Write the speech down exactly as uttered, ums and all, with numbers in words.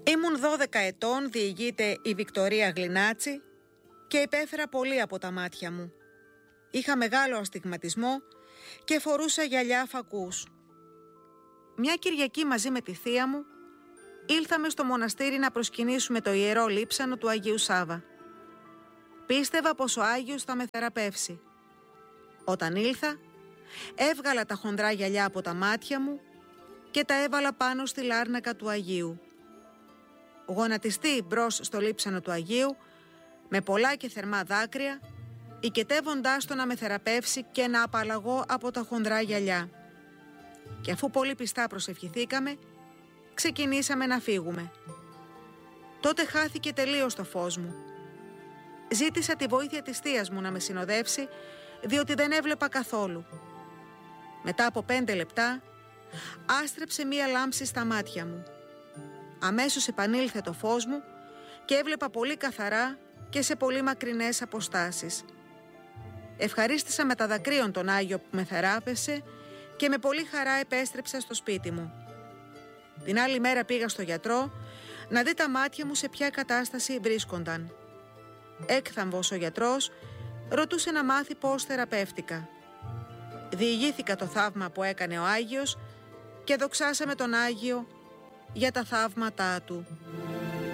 Ήμουν δώδεκα ετών, διηγείται η Βικτωρία Γλινάτση, και υπέφερα πολύ από τα μάτια μου. Είχα μεγάλο αστιγματισμό και φορούσα γυαλιά φακούς. Μια Κυριακή μαζί με τη θεία μου ήλθαμε στο μοναστήρι να προσκυνήσουμε το ιερό λείψανο του Αγίου Σάβα. Πίστευα πως ο Άγιος θα με θεραπεύσει. Όταν ήλθα, έβγαλα τα χονδρά γυαλιά από τα μάτια μου και τα έβαλα πάνω στη λάρνακα του Αγίου. Γονατιστή μπρος στο λείψανο του Αγίου, με πολλά και θερμά δάκρυα, οικετεύοντάς το να με θεραπεύσει και να απαλλαγώ από τα χονδρά γυαλιά. Και αφού πολύ πιστά προσευχηθήκαμε, ξεκινήσαμε να φύγουμε. Τότε χάθηκε τελείως το φως μου. Ζήτησα τη βοήθεια της θείας μου να με συνοδεύσει, διότι δεν έβλεπα καθόλου. Μετά από πέντε λεπτά, άστρεψε μία λάμψη στα μάτια μου. Αμέσως επανήλθε το φως μου και έβλεπα πολύ καθαρά και σε πολύ μακρινές αποστάσεις. Ευχαρίστησα με τα δακρύων τον Άγιο που με θεράπευσε και με πολύ χαρά επέστρεψα στο σπίτι μου. Την άλλη μέρα πήγα στο γιατρό να δει τα μάτια μου σε ποια κατάσταση βρίσκονταν. Έκθαμβος ο γιατρός ρωτούσε να μάθει πώς θεραπεύτηκα. Διηγήθηκα το θαύμα που έκανε ο Άγιος και δοξάσαμε τον Άγιο για τα θαύματά του.